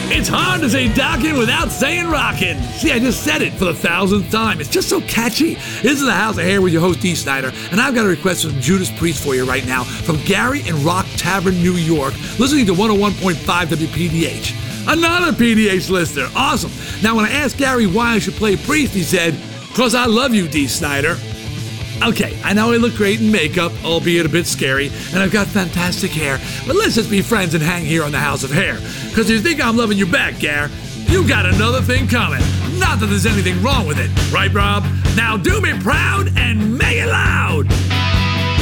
It's hard to say dockin' without saying rockin'. See, I just said it for the 1,000th time. It's just so catchy. This is the House of Hair with your host, Dee Snider, and I've got a request from Judas Priest for you right now from Gary in Rock Tavern, New York, listening to 101.5 WPDH. Another PDH listener. Awesome. Now, when I asked Gary why I should play Priest, he said, "'Cause I love you, Dee Snider." Okay, I know I look great in makeup, albeit a bit scary, and I've got fantastic hair, but let's just be friends and hang here on the House of Hair. Because you think I'm loving you back, Gar, you got another thing coming. Not that there's anything wrong with it, right, Rob? Now do me proud and make it loud!